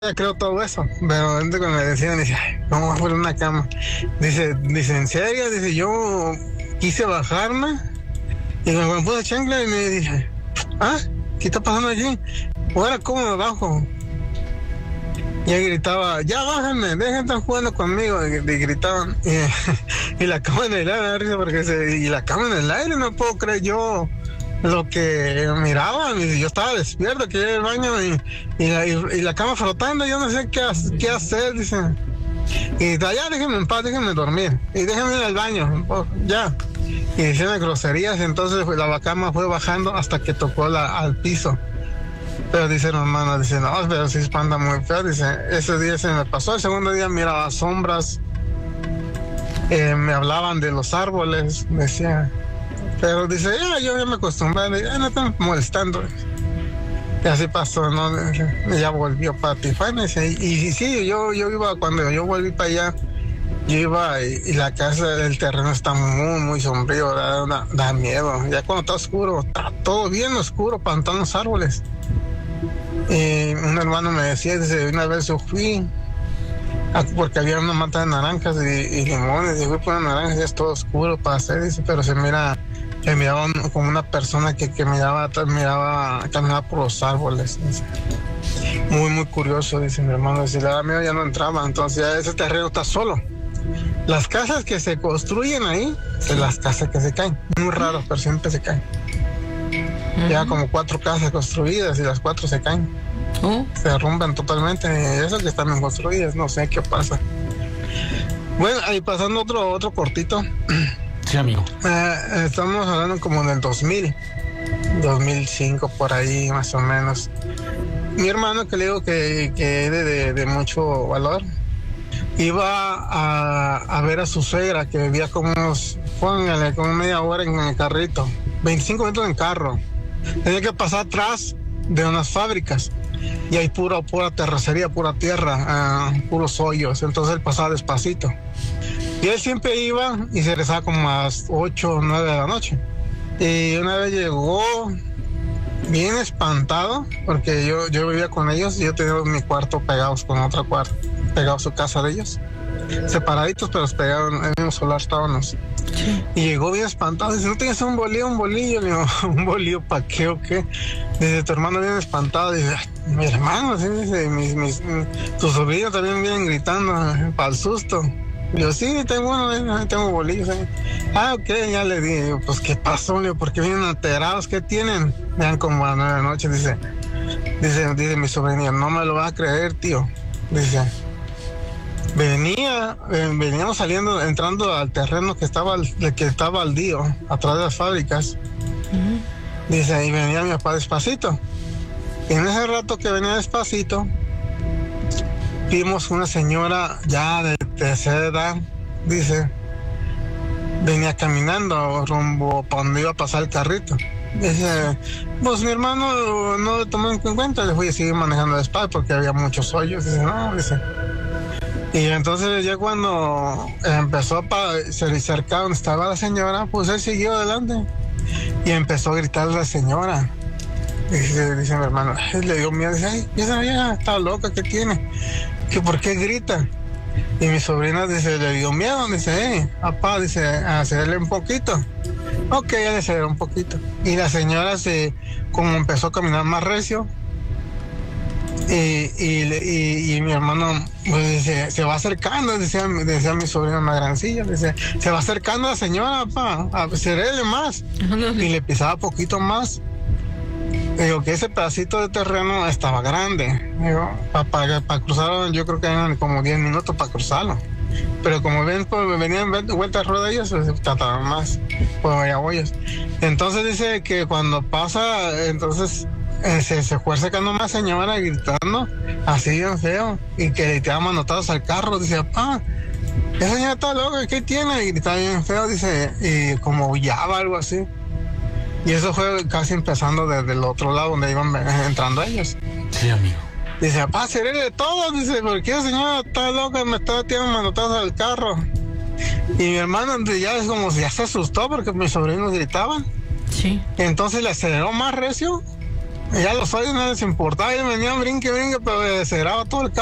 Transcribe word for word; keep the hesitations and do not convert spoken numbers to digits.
creo todo eso, pero antes cuando me decían, dice, "Ay, ¿cómo voy a poner una cama?" Dice, dice, ¿en serio? Dice, yo quise bajarme y me, me puse chancla y me dije, ¿ah? ¿Qué está pasando aquí? Ahora, ¿cómo me bajo? Y él gritaba, ya bájenme, dejen de estar jugando conmigo. Y, y gritaban, y, y la cama en el aire, me da risa porque se, y la cama en el aire, no puedo creer yo lo que miraba. Y yo estaba despierto, que iba al baño y, y, la, y, y la cama flotando, yo no sé qué, qué hacer, dice. Y ya déjenme en paz, déjenme dormir, y déjenme ir al baño, ya. Y diciendo groserías, entonces pues, la cama fue bajando hasta que tocó la, al piso. Pero dice el hermano, dice, no, pero sí espanta muy feo, dice, ese día se me pasó, el segundo día miraba sombras, eh, me hablaban de los árboles, decía, pero dice, ya, yo ya me acostumbré, ya no están molestando. Y así pasó, ¿no? Y ya volvió para Tijuana, y, y sí, yo, yo iba, cuando yo volví para allá, yo iba y, y la casa del terreno está muy, muy sombrío, da, da, da miedo, ya cuando está oscuro, está todo bien oscuro, pantanos, árboles. Y un hermano me decía, dice, una vez yo fui, a, porque había una mata de naranjas y, y limones, y fui por las naranjas y es todo oscuro para hacer, dice, pero se mira, se miraba un, como una persona que, que miraba, miraba, caminaba por los árboles, dice. Muy, muy curioso, dice mi hermano, dice, la verdad mía ya no entraba, entonces ya ese terreno está solo. Las casas que se construyen ahí, son las casas que se caen, muy raras, pero siempre se caen. Ya como cuatro casas construidas y las cuatro se caen. ¿Oh? Se derrumban totalmente. Eso que están bien construidas, no sé qué pasa. Bueno, ahí pasando otro otro cortito. Sí, amigo. Eh, estamos hablando como del dos mil, dos mil cinco, por ahí más o menos. Mi hermano, que le digo que, que es de, de, de mucho valor, iba a, a ver a su suegra que vivía como unos, póngale, como media hora en el carrito, veinticinco minutos en carro. Tenía que pasar atrás de unas fábricas y hay pura, pura terracería, pura tierra, uh, puros hoyos. Entonces él pasaba despacito. Y él siempre iba y se regresaba como a las ocho o nueve de la noche. Y una vez llegó bien espantado, porque yo, yo vivía con ellos y yo tenía mi cuarto pegados con otro cuarto, pegados a su casa de ellos. Separaditos, pero pegados en el mismo solar estábamos. Sí. Y llegó bien espantado. Dice, ¿no tienes un bolillo, un bolillo? Le digo, ¿un bolillo para qué o qué? Dice, tu hermano viene espantado. Dice, mi hermano, sí, dice, mis, mis, tus sobrinos también vienen gritando para el susto. Le digo, sí, tengo uno, tengo bolillos. ¿Eh? Ah, ok, ya le dije. Digo, pues, ¿qué pasó? Le digo, ¿por qué vienen alterados? ¿Qué tienen? Vean como a las nueve de la noche. Dice, dice, dice mi sobrino, no me lo vas a creer, tío. Dice, venía, eh, veníamos saliendo, entrando al terreno que estaba, que estaba baldío, atrás de las fábricas. Uh-huh. Dice, y venía mi papá despacito. Y en ese rato que venía despacito, vimos una señora ya de tercera edad, dice, venía caminando rumbo para donde iba a pasar el carrito. Dice, pues mi hermano no lo tomó en cuenta, le fui a seguir manejando despacio porque había muchos hoyos. Dice, no, dice. Y entonces ya cuando empezó para ser cerca donde estaba la señora, pues él siguió adelante y empezó a gritar a la señora. Dice, dice mi hermano, le dio miedo, dice, ay, esa vieja está loca, ¿qué tiene? ¿Que por qué grita? Y mi sobrina dice, le dio miedo, dice, eh, papá, dice, acelerle un poquito. Ok, ya le aceleró un poquito. Y la señora se, como empezó a caminar más recio, y, y, y, y mi hermano pues, dice, se va acercando, decía, decía mi sobrina más grancilla, dice, se va acercando a la señora, papá, a acelerle más. Y le pisaba poquito más. Digo que ese pedacito de terreno estaba grande. Digo, para pa cruzarlo, yo creo que eran como diez minutos para cruzarlo. Pero como ven, pues venían vueltas ruedas ellos, pues trataban más, pues había hoyos. Entonces dice que cuando pasa, entonces eh, se, se fue acercando una señora gritando, así bien feo, y que le tiraban manotados al carro. Dice, papá, esa señora está loca, ¿qué tiene? Y gritaba bien feo, dice, y como huyaba, algo así. Y eso fue casi empezando desde el otro lado donde iban entrando ellos. Sí, amigo. Dice, papá, seré de todos. Dice, ¿por qué señora está loca? Me está tirando manotazos al carro. Y mi hermano ya es como si ya se asustó porque mis sobrinos gritaban. Sí. Entonces le aceleró más recio Ya los fallos no les importaba, y venían brinque, brinque, pero se graba todo el carro.